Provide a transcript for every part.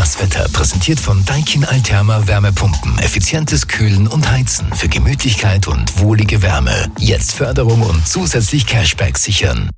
Das Wetter präsentiert von Daikin Alterma Wärmepumpen. Effizientes Kühlen und Heizen für Gemütlichkeit und wohlige Wärme. Jetzt Förderung und zusätzlich Cashback sichern.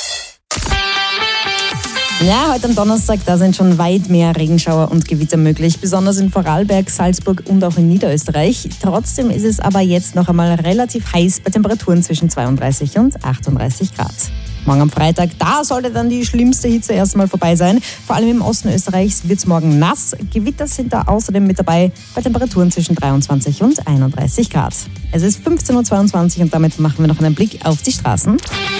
Ja, heute am Donnerstag, da sind schon weit mehr Regenschauer und Gewitter möglich, besonders in Vorarlberg, Salzburg und auch in Niederösterreich. Trotzdem ist es aber jetzt noch einmal relativ heiß bei Temperaturen zwischen 32 und 38 Grad. Morgen am Freitag, da sollte dann die schlimmste Hitze erstmal vorbei sein. Vor allem im Osten Österreichs wird es morgen nass. Gewitter sind da außerdem mit dabei bei Temperaturen zwischen 23 und 31 Grad. Es ist 15.22 Uhr und damit machen wir noch einen Blick auf die Straßen.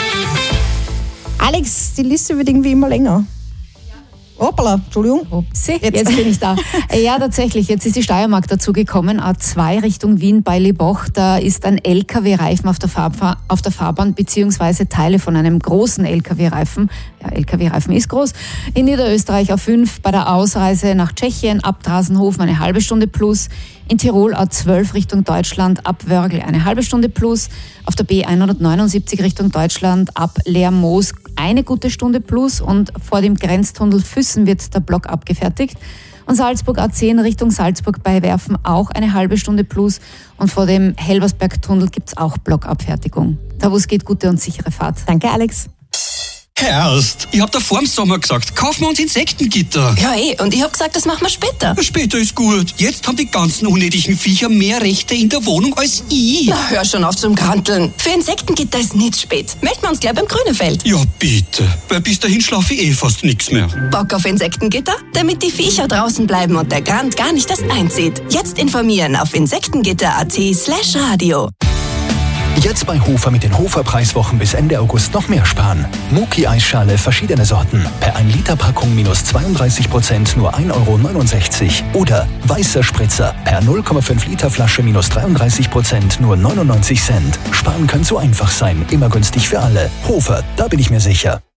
Alex, die Liste wird irgendwie immer länger. Hoppala, Entschuldigung. Upsi, jetzt bin ich da. Ja, tatsächlich, jetzt ist die Steiermark dazugekommen. A2 Richtung Wien bei Liboch. Da ist ein LKW-Reifen auf der Fahrbahn, beziehungsweise Teile von einem großen LKW-Reifen. Ja, LKW-Reifen ist groß. In Niederösterreich A5 bei der Ausreise nach Tschechien ab Drasenhofen eine halbe Stunde plus. In Tirol A12 Richtung Deutschland ab Wörgl eine halbe Stunde plus. Auf der B179 Richtung Deutschland ab Lermoos eine gute Stunde plus. Und vor dem Grenztunnel Füssen wird der Block abgefertigt. Und Salzburg A10 Richtung Salzburg bei Werfen auch eine halbe Stunde plus. Und vor dem Helbersbergtunnel gibt es auch Blockabfertigung. Da wo es geht, gute und sichere Fahrt. Danke, Alex. Erst, ich hab da vor dem Sommer gesagt, kaufen wir uns Insektengitter. Ja, und ich hab gesagt, das machen wir später. Später ist gut. Jetzt haben die ganzen unnötigen Viecher mehr Rechte in der Wohnung als ich. Na, hör schon auf zum Kranteln. Für Insektengitter ist nicht spät. Melden wir uns gleich beim Grünefeld. Ja, bitte. Weil bis dahin schlafe ich fast nichts mehr. Bock auf Insektengitter? Damit die Viecher draußen bleiben und der Grand gar nicht erst einzieht. Jetzt informieren auf insektengitter.at/radio. Jetzt bei Hofer mit den Hofer-Preiswochen bis Ende August noch mehr sparen. Muki-Eisschale verschiedene Sorten. Per 1 Liter Packung minus 32% nur 1,69 €. Oder weißer Spritzer per 0,5 Liter Flasche minus 33% nur 99 Cent. Sparen kann so einfach sein. Immer günstig für alle. Hofer, da bin ich mir sicher.